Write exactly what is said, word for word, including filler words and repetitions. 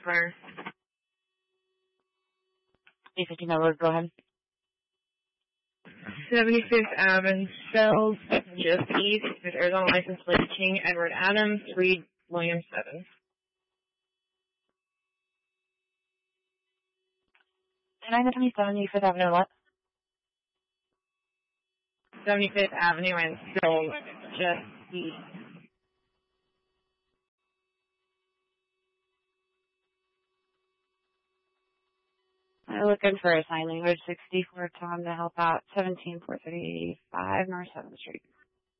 Square. eight fifty number, go ahead. seventy-fifth Avenue, spelled just east, with Arizona license plate King Edward Adams, Reed Williams seven. nine twenty-seven, eighty-fifth Avenue, what? seventy-fifth Avenue and spelled just east. I'm looking for a sign language sixty-four Tom to help out. seventeen four thirty-five North seventh Street.